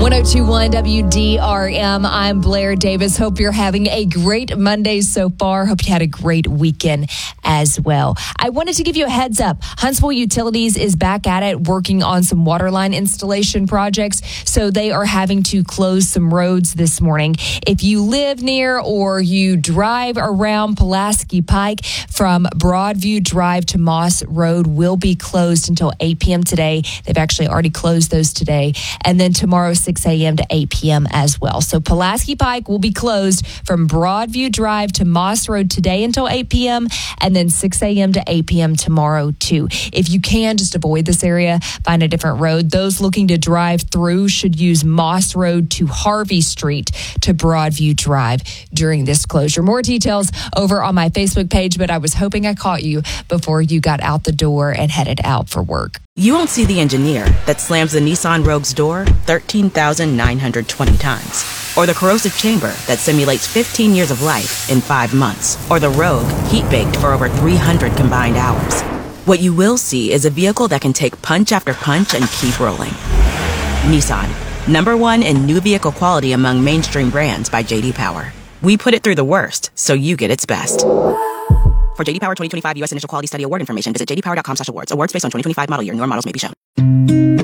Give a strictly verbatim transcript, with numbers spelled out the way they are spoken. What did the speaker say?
ten twenty-one W D R M. I'm Blair Davis. Hope you're having a great Monday so far. Hope you had a great weekend as well. I wanted to give you a heads up. Huntsville Utilities is back at it working on some water line installation projects. So they are having to close some roads this morning. If you live near or you drive around Pulaski Pike, from Broadview Drive to Moss Road will be closed until eight p.m. today. They've actually already closed those today. And then tomorrow, six a.m. to eight p.m. as well. So Pulaski Pike will be closed from Broadview Drive to Moss Road today until eight p.m. and then six a.m. to eight p.m. tomorrow too. If you can, just avoid this area, find a different road. Those looking to drive through should use Moss Road to Harvey Street to Broadview Drive during this closure. More details over on my Facebook page, but I was hoping I caught you before you got out the door and headed out for work. You won't see the engineer that slams the Nissan Rogue's door thirteen thousand nine hundred twenty times, or the corrosive chamber that simulates fifteen years of life in five months, or the Rogue heat-baked for over three hundred combined hours. What you will see is a vehicle that can take punch after punch and keep rolling. Nissan, number one in new vehicle quality among mainstream brands by J D Power. We put it through the worst, so you get its best. For J D Power twenty twenty-five U S Initial Quality Study Award information, visit j d power dot com slash awards. Awards based on twenty twenty-five model year. Newer models may be shown.